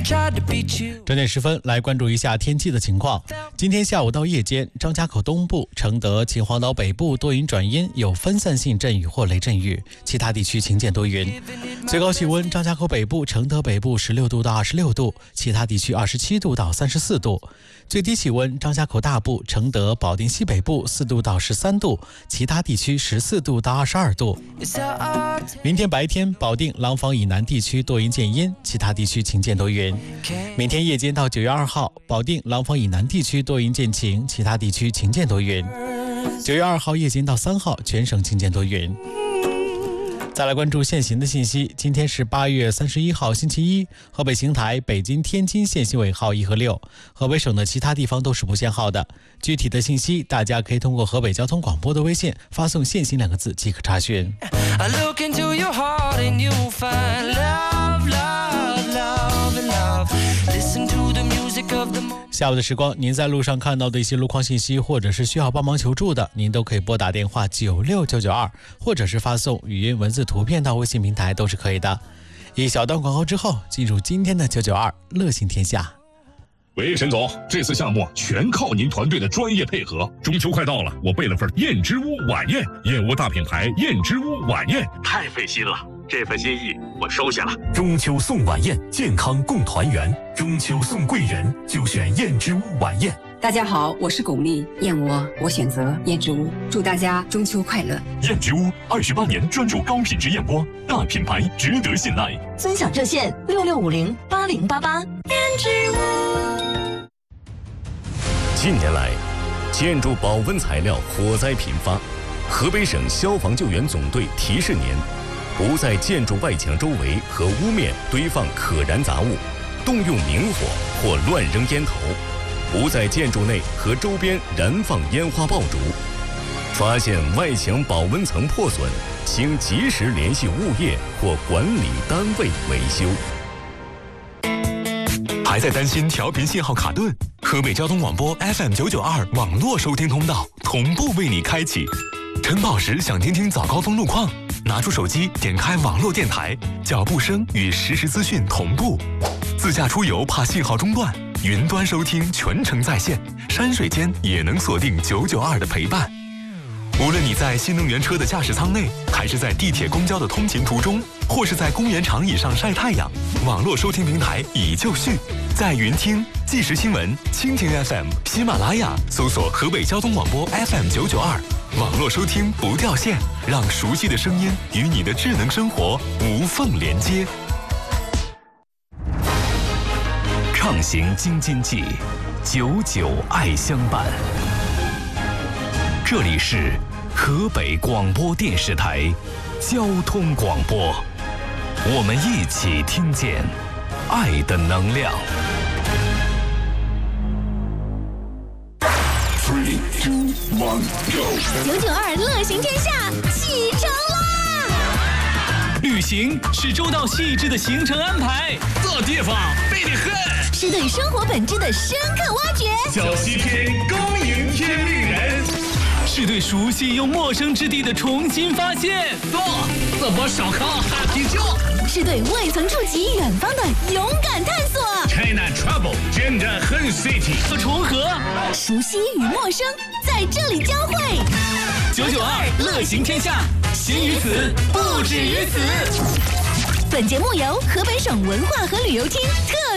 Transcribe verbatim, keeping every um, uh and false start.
整点十分，来关注一下天气的情况。今天下午到夜间，张家口东部、承德、秦皇岛北部多云转阴，有分散性阵雨或雷阵雨，其他地区晴间多云。最高气温，张家口北部、承德北部十六度到二十六度，其他地区二十七度到三十四度。最低气温，张家口大部、承德、保定西北部四度到十三度，其他地区十四度到二十二度。明天白天，保定、廊坊以南地区多云见阴，其他地区晴间多云。明天夜间到九月二号，保定、廊坊以南地区多云见晴，其他地区晴间多云。九月二号夜间到三号，全省晴间多云。再来关注现行的信息，今天是八月三十一号星期一，河北邢台、北京、天津限行尾号一和六，河北省的其他地方都是不限号的。具体的信息大家可以通过河北交通广播的微信发送限行两个字即可查询。下午的时光，您在路上看到的一些路况信息，或者是需要帮忙求助的，您都可以拨打电话九六九九二，或者是发送语音、文字、图片到微信平台都是可以的。一小段广告之后，进入今天的九九二乐行天下。 喂，沈总，这次项目全靠您团队的专业配合。中秋快到了，我备了份燕之屋晚宴，燕窝大品牌燕之屋晚宴，太费心了。这份心意我收下了。 中秋送晚宴，健康共团圆。中秋送贵人，就选燕之屋晚宴。 大家好，我是巩俐，燕窝我选择燕之屋，祝大家中秋快乐。 燕之屋二十八年专注高品质燕窝，大品牌值得信赖。 尊享热线六六五零八零八八。燕之屋。 近年来，建筑保温材料火灾频发，河北省消防救援总队提示您：不在建筑外墙周围和屋面堆放可燃杂物，动用明火或乱扔烟头，不在建筑内和周边燃放烟花爆竹。发现外墙保温层破损，请及时联系物业或管理单位维修。 还在担心调频信号卡顿？河北交通广播 F M 九九二网络收听通道同步为你开启。晨跑时想听听早高峰路况，拿出手机点开网络电台，脚步声与实时资讯同步。自驾出游怕信号中断，云端收听全程在线，山水间也能锁定九九二的陪伴。无论你在新能源车的驾驶舱内，还是在地铁公交的通勤途中，或是在公园长椅上晒太阳，网络收听平台已就绪。在云听、即时新闻、蜻蜓 F M、喜马拉雅搜索河北交通广播 F M 九九二，网络收听不掉线，让熟悉的声音与你的智能生活无缝连接。 畅行京津冀，久久爱相伴。这里是河北广播电视台交通广播，我们一起听见爱的能量。 Three, two, one, go！ 九九二乐行天下启程啦！ 旅行是周到细致的行程安排， 这地方美得很， 是对生活本质的深刻挖掘。 小西天恭迎天命人， 是对熟悉又陌生之地的重新发现。 走，这波烧烤哈啤酒， 是对未曾触及远方的勇敢探索。 China Trouble 真的很 City 和重合， 熟悉与陌生在这里交汇。 九九二乐行天下，行于此，不止于此。 本节目由河北省文化和旅游厅特